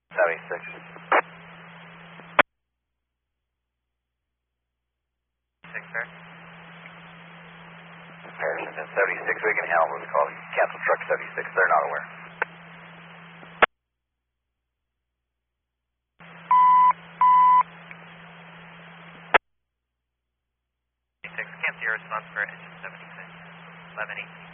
76. Six, sir. Harrison 1076, we can handle what's called cancel truck 76, they're not aware. Cancel your response for engine 76. 1118.